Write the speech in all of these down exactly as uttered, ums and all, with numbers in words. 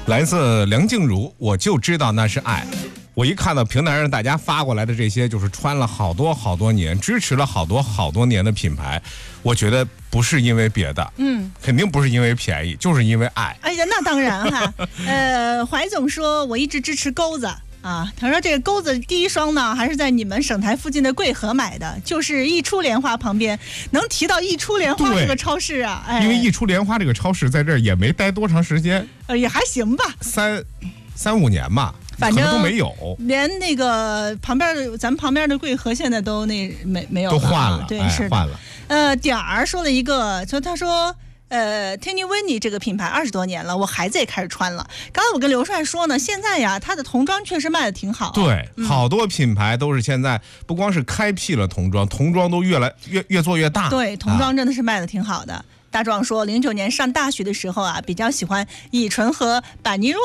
来自梁静茹，我就知道那是爱。我一看到平台上大家发过来的这些，就是穿了好多好多年，支持了好多好多年的品牌，我觉得不是因为别的，嗯，肯定不是因为便宜，就是因为爱。 哎呀，那当然哈。呃，怀总说，我一直支持钩子。啊，他说这个钩子第一双呢，还是在你们省台附近的贵和买的，就是益初莲花旁边。能提到益初莲花这个超市啊， 哎，因为益初莲花这个超市在这儿也没待多长时间， 呃，也还行吧， 三三五年吧， 反正都没有。 连那个旁边的咱们旁边的贵和现在都那没没有了， 都换了， 对， 哎、 是换了。 呃，点儿说了一个，就他说。呃 Tinny Winnie 这个品牌二十多年了，我孩子也开始穿了。刚才我跟刘帅说呢，现在呀，它的童装确实卖的挺好。 对、嗯，好多品牌都是现在不光是开辟了童装，童装都越来越越做越大。 对，童装真的是卖的挺好的。啊，大壮说，零九年上大学的时候啊，比较喜欢乙醇和班尼路。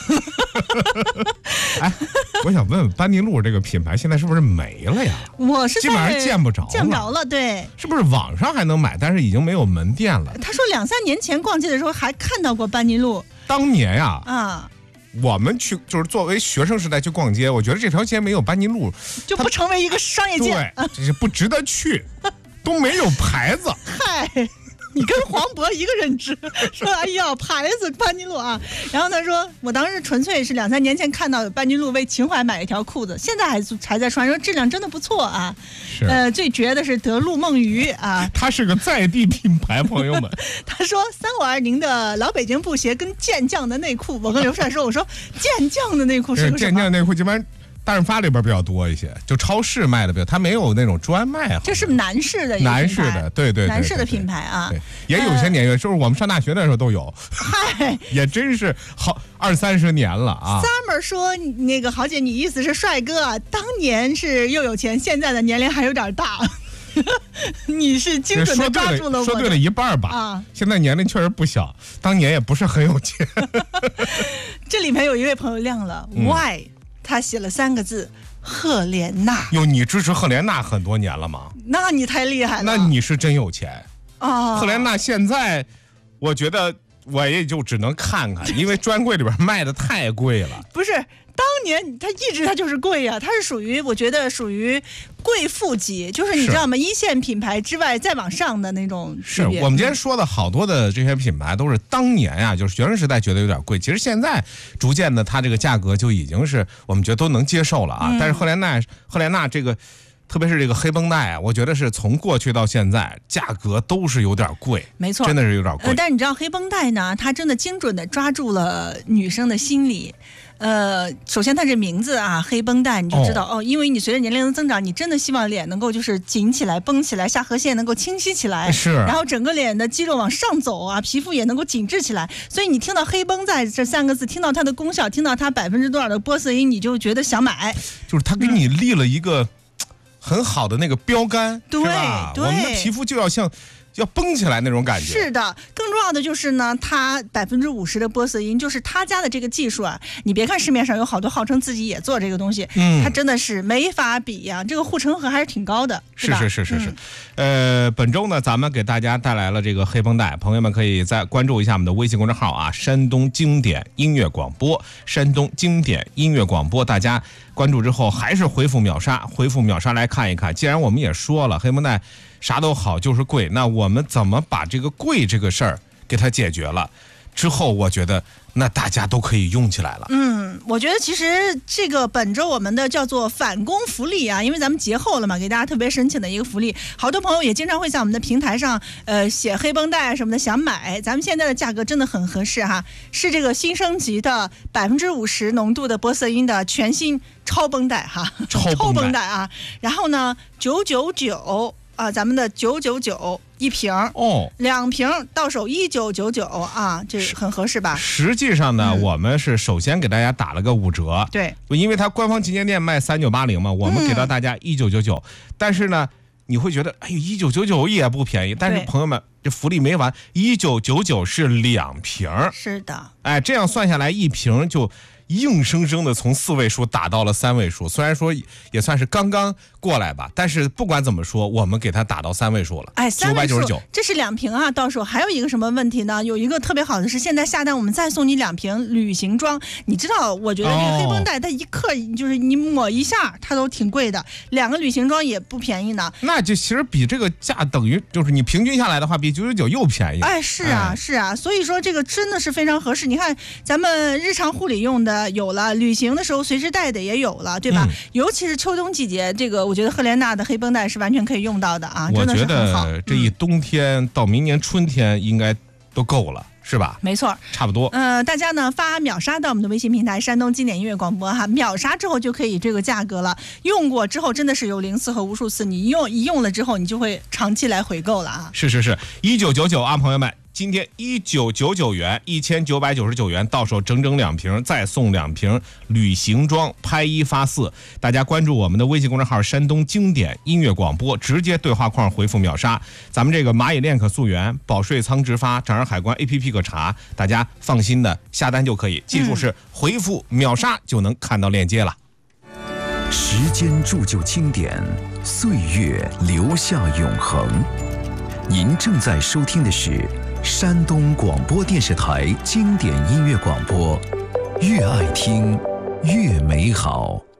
哎，我想问问，班尼路这个品牌现在是不是没了呀？ 我是基本上见不着了， 见不着了。对， 是不是网上还能买，但是已经没有门店了？ 他说两三年前逛街的时候还看到过班尼路。 当年呀， 啊。 我们去就是作为学生时代去逛街，我觉得这条街没有班尼路就不成为一个商业街， 对，这是不值得去，都没有牌子。 嗨。你跟黄渤一个认知，说哎呀牌子班尼路啊，然后他说我当时纯粹是两三年前看到有班尼路，为情怀买一条裤子，现在还还在穿，说质量真的不错啊。 是， 呃，最绝的是德路梦鱼啊， 它是个在地品牌，朋友们。 他说三五二零的老北京布鞋跟健将的内裤，我跟刘帅说，我说健将的内裤是个什么？ 健将内裤基本上大润发里边比较多一些，就超市卖的比较，它没有那种专卖。 这是男士的， 男士的，对 对, 对, 对， 男士的品牌啊， 对，也有些年月，就是我们上大学的时候都有。嗨，也真是好二三十年了啊。 Summer 说，那个豪姐，你意思是帅哥当年是又有钱，现在的年龄还有点大。你是精准的抓住了我， 说对了一半吧。啊，现在年龄确实不小，当年也不是很有钱。 这里面有一位朋友亮了、嗯、，Why？他写了三个字：赫莲娜。 哟，你支持赫莲娜很多年了吗？ 那你太厉害了。 那你是真有钱啊！ 赫莲娜现在，我觉得我也就只能看看，因为专柜里边卖的太贵了。 不是，当年它一直它就是贵呀、啊，它是属于我觉得属于贵妇级，就是你知道吗？一线品牌之外再往上的那种。 是我们今天说的好多的这些品牌都是当年啊，就是学生时代觉得有点贵，其实现在逐渐的它这个价格就已经是我们觉得都能接受了啊。嗯、但是赫莲娜，赫莲娜这个。特别是这个黑绷带啊，我觉得是从过去到现在价格都是有点贵， 没错， 真的是有点贵。 呃、但是你知道黑绷带呢，它真的精准的抓住了女生的心理。呃，首先它这名字啊，黑绷带，你就知道 哦, 哦，因为你随着年龄的增长，你真的希望脸能够就是紧起来、绷起来，下颌线能够清晰起来， 是， 然后整个脸的肌肉往上走啊，皮肤也能够紧致起来。所以你听到黑绷带这三个字，听到它的功效，听到它百分之多少的玻色因，你就觉得想买。 就是它给你立了一个。嗯很好的那个标杆， 对是吧？我们的皮肤就要像要绷起来那种感觉。 是的，更重要的就是呢，它百分之五十的玻色因，就是他家的这个技术啊。你别看市面上有好多号称自己也做这个东西，嗯，它真的是没法比呀、啊。这个护城河还是挺高的， 是是是是是。嗯、呃，本周呢，咱们给大家带来了这个黑绷带，朋友们可以再关注一下我们的微信公众号啊，山东经典音乐广播，山东经典音乐广播，大家。关注之后还是回复秒杀，回复秒杀来看一看。既然我们也说了黑绷带啥都好，就是贵，那我们怎么把这个贵这个事儿给它解决了？之后我觉得那大家都可以用起来了。 嗯，我觉得其实这个本周我们的叫做返工福利啊，因为咱们节后了嘛，给大家特别申请的一个福利，好多朋友也经常会在我们的平台上呃写黑绷带什么的想买，咱们现在的价格真的很合适哈，是这个新升级的百分之五十浓度的玻色因的全新超绷带哈， 超绷带啊，然后呢九九九啊，咱们的九九九一瓶哦， 两瓶到手一九九九啊，这很合适吧？ 实际上呢、嗯，我们是首先给大家打了个五折， 对， 因为它官方旗舰店卖三九八零嘛，我们给到大家一九九九，但是呢，你会觉得哎呦一九九九也不便宜，但是朋友们这福利没完，一九九九是两瓶， 是的， 哎，这样算下来一瓶就。 硬生生的从四位数打到了三位数。虽然说也算是刚刚过来吧，但是不管怎么说，我们给它打到三位数了。 哎， 九百九十九， 这是两瓶啊。到时候还有一个什么问题呢？有一个特别好的是，现在下单我们再送你两瓶旅行装。你知道，我觉得这个黑绷带它一克就是你抹一下，它都挺贵的，两个旅行装也不便宜呢。 那就其实比这个价等于就是你平均下来的话，比九十九又便宜。 哎，是啊， 哎、 是啊，所以说这个真的是非常合适。你看，咱们日常护理用的有了，旅行的时候随时带的也有了，对吧？嗯、尤其是秋冬季节，这个我觉得赫莲娜的黑绷带是完全可以用到的啊，真的是很好。 我觉得这一冬天到明年春天应该都够了。是吧？ 没错， 差不多。 呃，大家呢发秒杀到我们的微信平台山东经典音乐广播哈，秒杀之后就可以这个价格了。用过之后真的是有零次和无数次，你用一用了之后，你就会长期来回购了啊。 是是是，一九九九啊，朋友们。今天一九九九元，一千九百九十九元，到手整整两瓶，再送两瓶旅行装，拍一发四。大家关注我们的微信公众号山东经典音乐广播，直接对话框回复秒杀。咱们这个蚂蚁链可溯源，保税仓直发，掌上海关 A P P 可查，大家放心的下单就可以。记住是回复秒杀就能看到链接了。 时间铸就经典，岁月留下永恒。您正在收听的是山东广播电视台经典音乐广播，越爱听越美好。